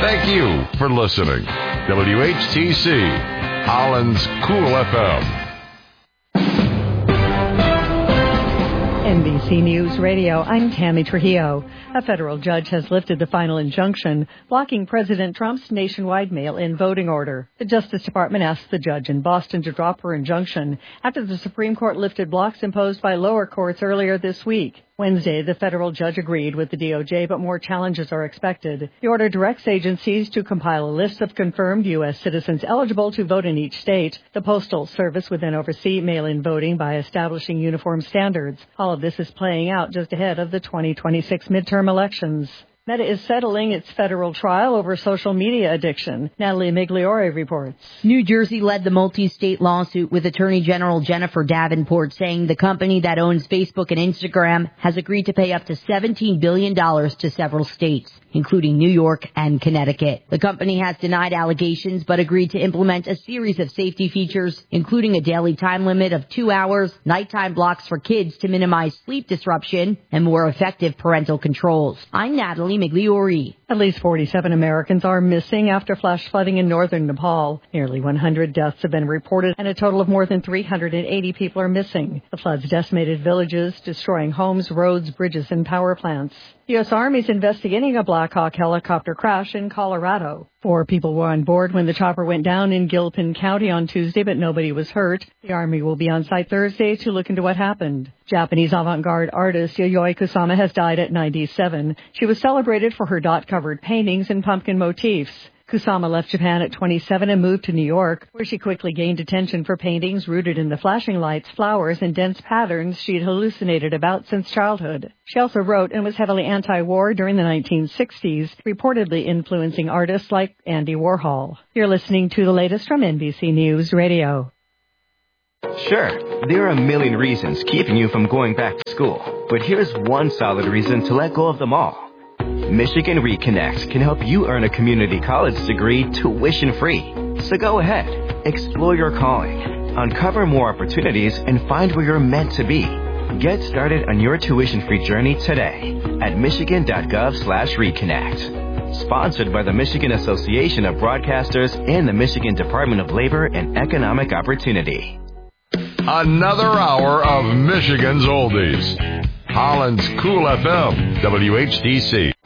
Thank you for listening. WHTC, Holland's Cool FM. NBC News Radio, I'm Tammy Trujillo. A federal judge has lifted the final injunction blocking President Trump's nationwide mail-in voting order. The Justice Department asked the judge in Boston to drop her injunction after the Supreme Court lifted blocks imposed by lower courts earlier this week. Wednesday, the federal judge agreed with the DOJ, but more challenges are expected. The order directs agencies to compile a list of confirmed U.S. citizens eligible to vote in each state. The Postal Service would then oversee mail-in voting by establishing uniform standards. All of this is playing out just ahead of the 2026 midterm elections. Meta is settling its federal trial over social media addiction. Natalie Migliore reports. New Jersey led the multi-state lawsuit with Attorney General Jennifer Davenport saying the company that owns Facebook and Instagram has agreed to pay up to $17 billion to several states, including New York and Connecticut. The company has denied allegations but agreed to implement a series of safety features, including a daily time limit of 2 hours, nighttime blocks for kids to minimize sleep disruption, and more effective parental controls. I'm Natalie Migliore. At least 47 Americans are missing after flash flooding in northern Nepal. Nearly 100 deaths have been reported, and a total of more than 380 people are missing. The floods decimated villages, destroying homes, roads, bridges, and power plants. The U.S. Army is investigating a Black Hawk helicopter crash in Colorado. 4 people were on board when the chopper went down in Gilpin County on Tuesday, but nobody was hurt. The Army will be on site Thursday to look into what happened. Japanese avant-garde artist Yayoi Kusama has died at 97. She was celebrated for her dot-covered paintings and pumpkin motifs. Kusama left Japan at 27 and moved to New York, where she quickly gained attention for paintings rooted in the flashing lights, flowers, and dense patterns she'd hallucinated about since childhood. She also wrote and was heavily anti-war during the 1960s, reportedly influencing artists like Andy Warhol. You're listening to the latest from NBC News Radio. Sure, there are a million reasons keeping you from going back to school, but here's one solid reason to let go of them all. Michigan Reconnect can help you earn a community college degree tuition-free. So go ahead, explore your calling, uncover more opportunities, and find where you're meant to be. Get started on your tuition-free journey today at michigan.gov/reconnect. Sponsored by the Michigan Association of Broadcasters and the Michigan Department of Labor and Economic Opportunity. Another hour of Michigan's Oldies. Holland's Cool FM, WHTC.